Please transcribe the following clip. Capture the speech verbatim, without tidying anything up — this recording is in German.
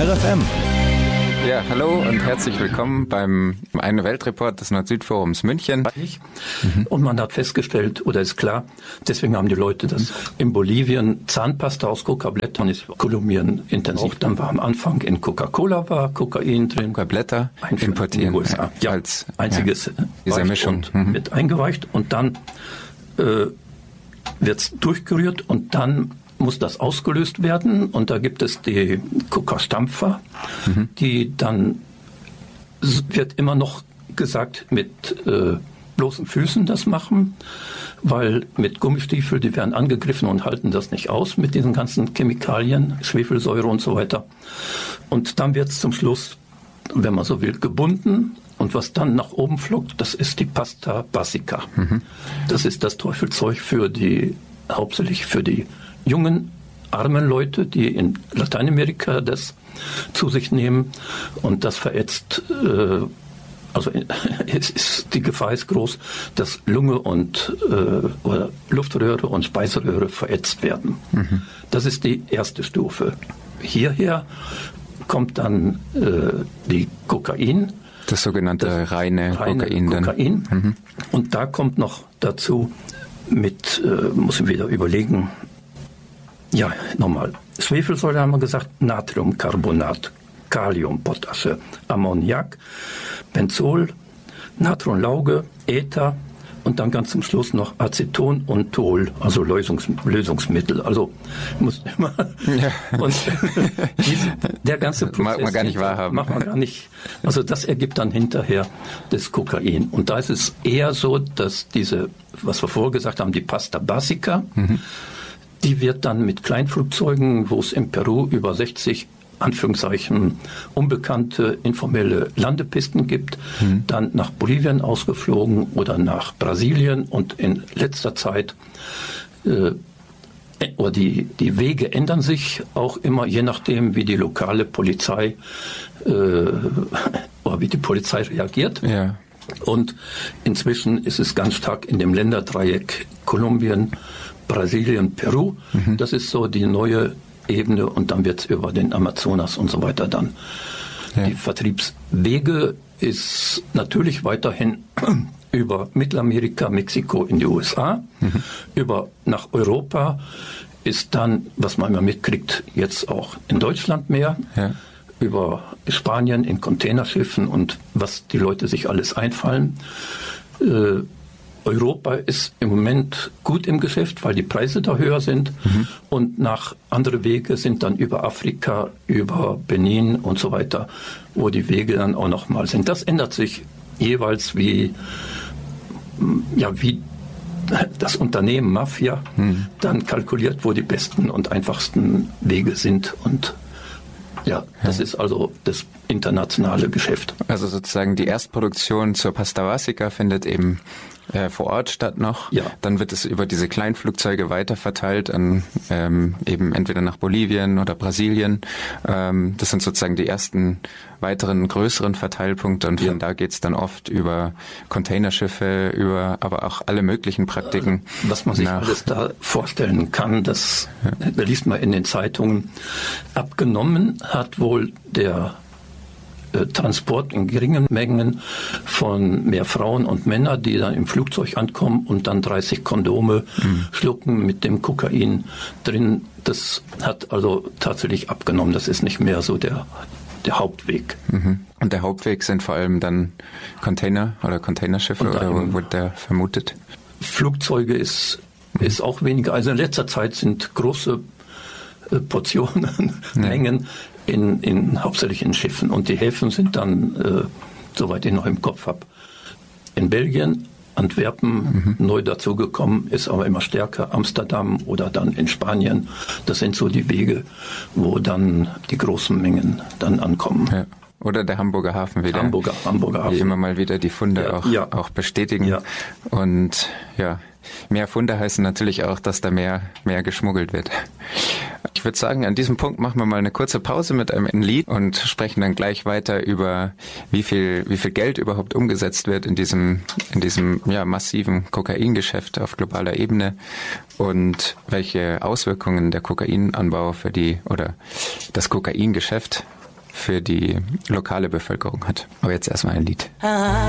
R F M. Ja, hallo und herzlich willkommen beim Eine Weltreport des Nord-Süd-Forums München. Mhm. Und man hat festgestellt, oder ist klar, deswegen haben die Leute das in Bolivien Zahnpasta aus Coca-Blättern ist Kolumbien intensiv. Auch dann war am Anfang in Coca-Cola war Kokain drin. Coca-Blätter importieren. In den U S A. Ja, als einziges ja, diese Mischung. Und wird eingeweicht und dann äh, wird es durchgerührt und dann muss das ausgelöst werden und da gibt es die Coca-Stampfer, mhm. die dann, wird immer noch gesagt, mit äh, bloßen Füßen das machen, weil mit Gummistiefel, die werden angegriffen und halten das nicht aus mit diesen ganzen Chemikalien, Schwefelsäure und so weiter. Und dann wird es zum Schluss, wenn man so will, gebunden. Und was dann nach oben flockt, das ist die Pasta Basica. Mhm. Das ist das Teufelzeug für die, hauptsächlich für die jungen, armen Leute, die in Lateinamerika das zu sich nehmen. Und das verätzt, äh, also es ist, die Gefahr ist groß, dass Lunge und äh, oder Luftröhre und Speiseröhre verätzt werden. Mhm. Das ist die erste Stufe. Hierher kommt dann äh, die Kokain. Das sogenannte das reine, reine Kokain. Kokain. Dann. Mhm. Und da kommt noch dazu mit, äh, muss ich wieder überlegen, ja, nochmal. Schwefelsäure haben wir gesagt, Natriumcarbonat, Kalium, Potasche, Ammoniak, Benzol, Natronlauge, Ether und dann ganz zum Schluss noch Aceton und Tol, also Lösungs- Lösungsmittel. Also muss immer ja. Und diese, der ganze Prozess mag man gar nicht wahrhaben. Macht man gar nicht. Also das ergibt dann hinterher das Kokain. Und da ist es eher so, dass diese, was wir vorher gesagt haben, die Pasta Basica, mhm. die wird dann mit Kleinflugzeugen, wo es in Peru über sechzig Anführungszeichen unbekannte informelle Landepisten gibt, mhm. dann nach Bolivien ausgeflogen oder nach Brasilien und in letzter Zeit äh, oder die, die Wege ändern sich auch immer, je nachdem, wie die lokale Polizei äh, oder wie die Polizei reagiert. Ja. Und inzwischen ist es ganz stark in dem Länderdreieck Kolumbien, Brasilien, Peru. Mhm. Das ist so die neue Ebene und dann wird es über den Amazonas und so weiter dann. Ja. Die Vertriebswege ist natürlich weiterhin über Mittelamerika, Mexiko in die U S A, mhm. über nach Europa ist dann, was man immer mitkriegt, jetzt auch in Deutschland mehr, ja. über Spanien in Containerschiffen und was die Leute sich alles einfallen. Äh, Europa ist im Moment gut im Geschäft, weil die Preise da höher sind. Mhm. Und nach andere Wege sind dann über Afrika, über Benin und so weiter, wo die Wege dann auch nochmal sind. Das ändert sich jeweils wie, ja, wie das Unternehmen Mafia mhm. dann kalkuliert, wo die besten und einfachsten Wege sind. Und ja, das ja. ist also das internationale Geschäft. Also sozusagen die Erstproduktion zur Pasta Basica findet eben äh, vor Ort statt noch. Ja. Dann wird es über diese Kleinflugzeuge weiterverteilt an ähm, eben entweder nach Bolivien oder Brasilien. Ähm, das sind sozusagen die ersten weiteren größeren Verteilpunkte und von ja. da geht's dann oft über Containerschiffe, über aber auch alle möglichen Praktiken. Was man sich alles da vorstellen kann, das ja. da liest man in den Zeitungen. Abgenommen hat wohl der Transport in geringen Mengen von mehr Frauen und Männern, die dann im Flugzeug ankommen und dann dreißig Kondome mhm. schlucken mit dem Kokain drin. Das hat also tatsächlich abgenommen. Das ist nicht mehr so der, der Hauptweg. Mhm. Und der Hauptweg sind vor allem dann Container oder Containerschiffe oder wo wird der vermutet? Flugzeuge ist, mhm. ist auch weniger. Also in letzter Zeit sind große äh, Portionen, ja. Mengen In, in hauptsächlich in Schiffen. Und die Häfen sind dann, äh, soweit ich noch im Kopf habe, in Belgien, Antwerpen mhm. neu dazugekommen, ist aber immer stärker, Amsterdam oder dann in Spanien. Das sind so die Wege, wo dann die großen Mengen dann ankommen. Ja. Oder der Hamburger Hafen wieder. Hamburger, Hamburger Hafen. Die immer mal wieder die Funde ja, auch, ja. auch bestätigen. Ja. Und ja, mehr Funde heißen natürlich auch, dass da mehr, mehr geschmuggelt wird. Ich würde sagen, an diesem Punkt machen wir mal eine kurze Pause mit einem Lied und sprechen dann gleich weiter über, wie viel, wie viel Geld überhaupt umgesetzt wird in diesem, in diesem, ja, massiven Kokaingeschäft auf globaler Ebene und welche Auswirkungen der Kokainanbau für die, oder das Kokaingeschäft für die lokale Bevölkerung hat. Aber jetzt erstmal ein Lied.